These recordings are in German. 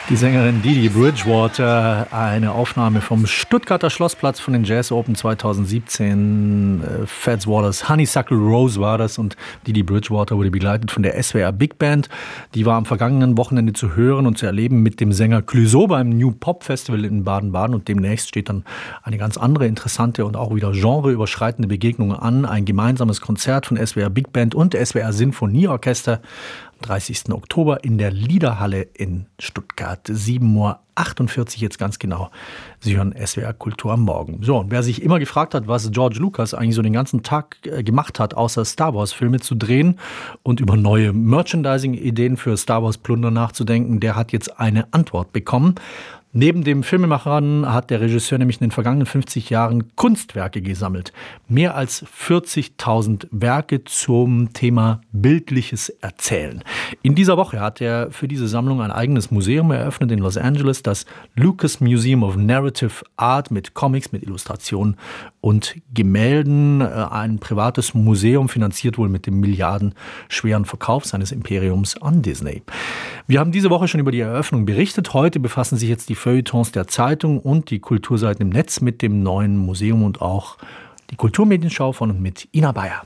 Die Sängerin Dee Bridgewater, eine Aufnahme vom Stuttgarter Schlossplatz von den Jazz Open 2017. Fats Wallace, Honeysuckle Rose war das, und Dee Bridgewater wurde begleitet von der SWR Big Band. Die war am vergangenen Wochenende zu hören und zu erleben mit dem Sänger Clouseau beim New Pop Festival in Baden-Baden, und demnächst steht dann eine ganz andere interessante und auch wieder genreüberschreitende Begegnung an. Ein gemeinsames Konzert von SWR Big Band und SWR Sinfonieorchester. 30. Oktober in der Liederhalle in Stuttgart. 7:48 Uhr jetzt ganz genau. Sie hören SWR Kultur am Morgen. So, und wer sich immer gefragt hat, was George Lucas eigentlich so den ganzen Tag gemacht hat, außer Star Wars Filme zu drehen und über neue Merchandising-Ideen für Star Wars Plunder nachzudenken, der hat jetzt eine Antwort bekommen. Neben dem Filmemachern hat der Regisseur nämlich in den vergangenen 50 Jahren Kunstwerke gesammelt. Mehr als 40.000 Werke zum Thema bildliches Erzählen. In dieser Woche hat er für diese Sammlung ein eigenes Museum eröffnet in Los Angeles, das Lucas Museum of Narrative Art, mit Comics, mit Illustrationen und Gemälden. Ein privates Museum, finanziert wohl mit dem milliardenschweren Verkauf seines Imperiums an Disney. Wir haben diese Woche schon über die Eröffnung berichtet. Heute befassen sich jetzt die Feuilletons der Zeitung und die Kulturseiten im Netz mit dem neuen Museum und auch die Kulturmedienschau von und mit Ina Bayer.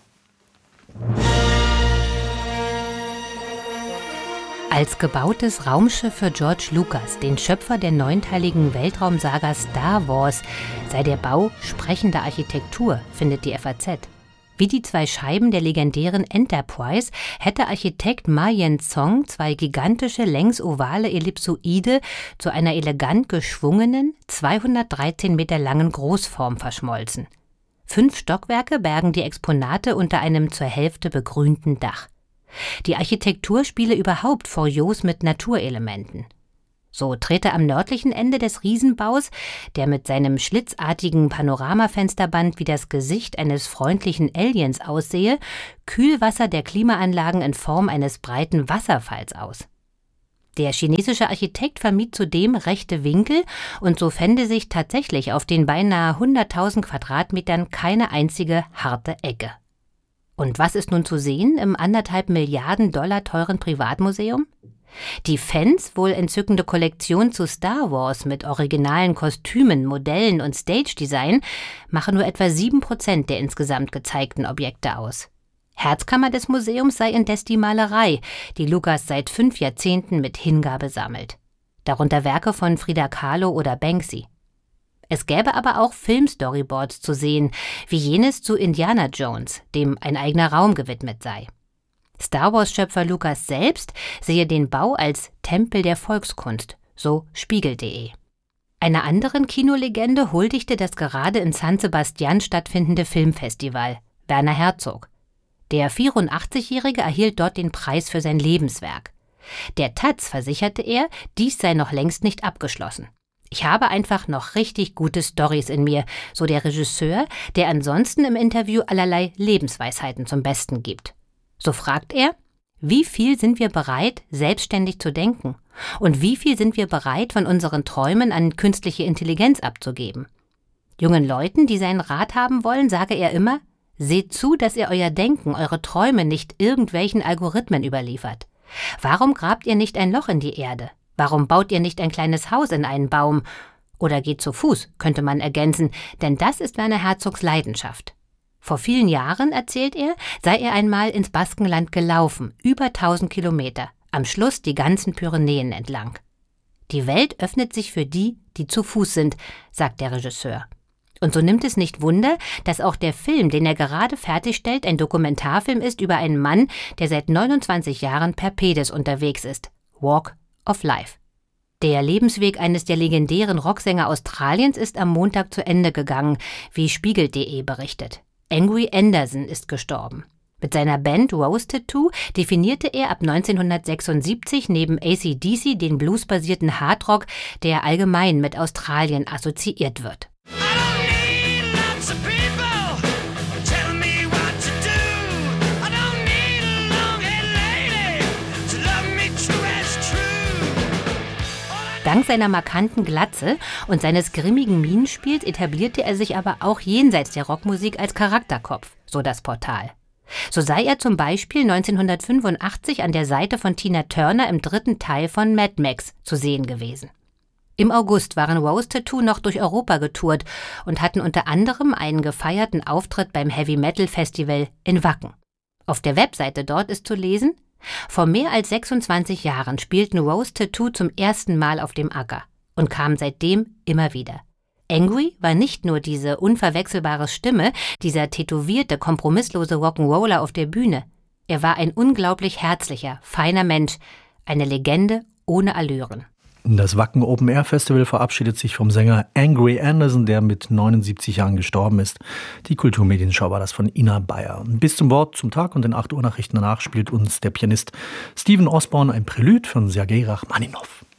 Als gebautes Raumschiff für George Lucas, den Schöpfer der neunteiligen Weltraumsaga Star Wars, sei der Bau sprechender Architektur, findet die FAZ. Wie die zwei Scheiben der legendären Enterprise hätte Architekt Ma Yen-zong zwei gigantische längsovale Ellipsoide zu einer elegant geschwungenen, 213 Meter langen Großform verschmolzen. 5 Stockwerke bergen die Exponate unter einem zur Hälfte begrünten Dach. Die Architektur spiele überhaupt furios mit Naturelementen. So trete am nördlichen Ende des Riesenbaus, der mit seinem schlitzartigen Panoramafensterband wie das Gesicht eines freundlichen Aliens aussehe, Kühlwasser der Klimaanlagen in Form eines breiten Wasserfalls aus. Der chinesische Architekt vermied zudem rechte Winkel, und so fände sich tatsächlich auf den beinahe 100.000 Quadratmetern keine einzige harte Ecke. Und was ist nun zu sehen im 1,5 Milliarden Dollar teuren Privatmuseum? Die Fans wohl entzückende Kollektion zu Star Wars mit originalen Kostümen, Modellen und Stage-Design machen nur etwa 7% der insgesamt gezeigten Objekte aus. Herzkammer des Museums sei indes die Malerei, die Lucas seit 5 Jahrzehnten mit Hingabe sammelt. Darunter Werke von Frida Kahlo oder Banksy. Es gäbe aber auch Film-Storyboards zu sehen, wie jenes zu Indiana Jones, dem ein eigener Raum gewidmet sei. Star Wars-Schöpfer Lucas selbst sehe den Bau als Tempel der Volkskunst, so Spiegel.de. Einer anderen Kinolegende huldigte das gerade in San Sebastian stattfindende Filmfestival, Werner Herzog. Der 84-Jährige erhielt dort den Preis für sein Lebenswerk. Der Taz versicherte er, dies sei noch längst nicht abgeschlossen. Ich habe einfach noch richtig gute Storys in mir, so der Regisseur, der ansonsten im Interview allerlei Lebensweisheiten zum Besten gibt. So fragt er, wie viel sind wir bereit, selbstständig zu denken? Und wie viel sind wir bereit, von unseren Träumen an künstliche Intelligenz abzugeben? Jungen Leuten, die seinen Rat haben wollen, sage er immer, seht zu, dass ihr euer Denken, eure Träume nicht irgendwelchen Algorithmen überliefert. Warum grabt ihr nicht ein Loch in die Erde? Warum baut ihr nicht ein kleines Haus in einen Baum? Oder geht zu Fuß, könnte man ergänzen, denn das ist Werner Herzogs Leidenschaft. Vor vielen Jahren, erzählt er, sei er einmal ins Baskenland gelaufen, über 1000 Kilometer, am Schluss die ganzen Pyrenäen entlang. Die Welt öffnet sich für die, die zu Fuß sind, sagt der Regisseur. Und so nimmt es nicht Wunder, dass auch der Film, den er gerade fertigstellt, ein Dokumentarfilm ist über einen Mann, der seit 29 Jahren per Pedis unterwegs ist. Walk of Life. Der Lebensweg eines der legendären Rocksänger Australiens ist am Montag zu Ende gegangen, wie Spiegel.de berichtet. Angry Anderson ist gestorben. Mit seiner Band Rose Tattoo definierte er ab 1976 neben AC/DC den bluesbasierten Hardrock, der allgemein mit Australien assoziiert wird. Dank seiner markanten Glatze und seines grimmigen Minenspiels etablierte er sich aber auch jenseits der Rockmusik als Charakterkopf, so das Portal. So sei er zum Beispiel 1985 an der Seite von Tina Turner im 3. Teil von Mad Max zu sehen gewesen. Im August waren Rose Tattoo noch durch Europa getourt und hatten unter anderem einen gefeierten Auftritt beim Heavy Metal Festival in Wacken. Auf der Webseite dort ist zu lesen: Vor mehr als 26 Jahren spielten Rose Tattoo zum ersten Mal auf dem Acker und kamen seitdem immer wieder. Angry war nicht nur diese unverwechselbare Stimme, dieser tätowierte, kompromisslose Rock'n'Roller auf der Bühne. Er war ein unglaublich herzlicher, feiner Mensch, eine Legende ohne Allüren. Das Wacken Open Air Festival verabschiedet sich vom Sänger Angry Anderson, der mit 79 Jahren gestorben ist. Die Kulturmedienschau war das von Ina Bayer. Bis zum Wort zum Tag und den 8 Uhr Nachrichten danach spielt uns der Pianist Stephen Osborne ein Prälude von Sergei Rachmaninow.